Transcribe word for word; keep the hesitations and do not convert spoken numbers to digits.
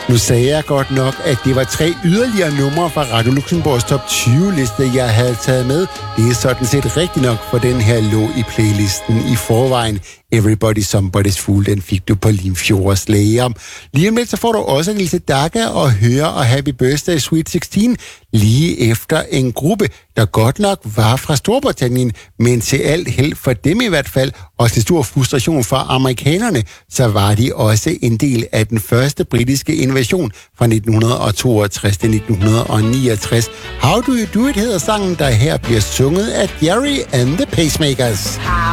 Nu sagde jeg godt nok, at det var tre yderligere numre fra Radio Luxembourgs top tyve-liste, jeg havde taget med. Det er sådan set rigtigt nok, for den her lå i playlisten i forvejen. Everybody Somebody's Fool, den fik du på Limfjords Læger. Lige om lidt, så får du også Lise Daga og høre og Happy Birthday Sweet seksten lige efter en gruppe, der godt nok var fra Storbritannien, men til alt held for dem i hvert fald, og til stor frustration for amerikanerne, så var de også en del af den første britiske invasion fra nitten toogtres til nitten niogtres. How Do You Do It hedder sangen, der her bliver sunget af Jerry and the Pacemakers.